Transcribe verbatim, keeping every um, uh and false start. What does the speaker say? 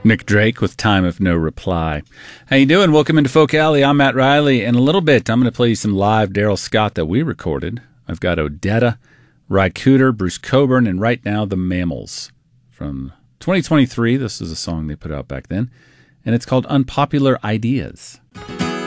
Nick Drake with Time of No Reply. How you doing? Welcome into Folk Alley. I'm Matt Riley. In a little bit, I'm going to play you some live Daryl Scott that we recorded. I've got Odetta, Ry Cooder, Bruce Cockburn, and right now the Mammals from twenty twenty-three. This is a song they put out back then, and it's called Unpopular Ideas.